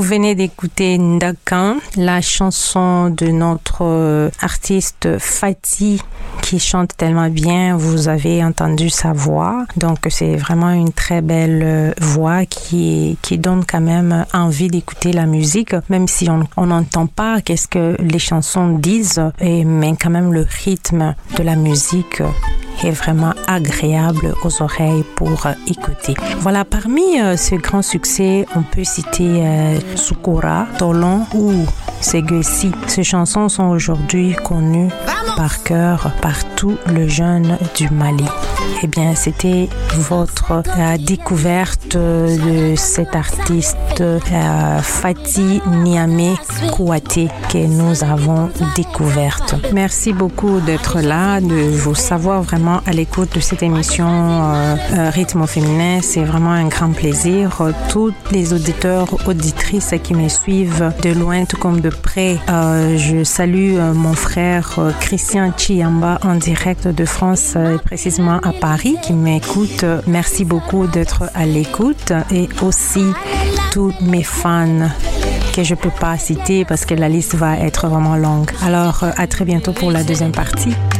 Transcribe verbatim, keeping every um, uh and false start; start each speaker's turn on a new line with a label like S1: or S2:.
S1: venez d'écouter Ndakan, la chanson de notre artiste Fatih qui chante tellement bien. Vous avez entendu sa voix. Donc, c'est vraiment une très belle voix qui, qui donne quand même envie d'écouter la musique, même si on n'entend pas qu'est-ce que les chansons disent, et, mais quand même le rythme de la musique est vraiment agréable aux oreilles pour écouter. Voilà, parmi euh, ce grand succès, on peut citer euh, Soukora, Tolon ou Seguesi. Ces chansons sont aujourd'hui connues par cœur par tout le jeune du Mali. Eh bien, c'était votre euh, découverte de cet artiste euh, Fatih Niamé Kouyaté que nous avons découverte. Merci beaucoup d'être là, de vous savoir vraiment à l'écoute de cette émission euh, euh, Rythme au féminin. C'est vraiment un grand plaisir. Tous les auditeurs, auditrices qui me suivent de loin tout comme de près, euh, je salue euh, mon frère euh, Christian Chiamba en direct de France, euh, précisément à Paris, qui m'écoute. Merci beaucoup d'être à l'écoute, et aussi tous mes fans que je peux pas citer parce que la liste va être vraiment longue. Alors, à très bientôt pour la deuxième partie.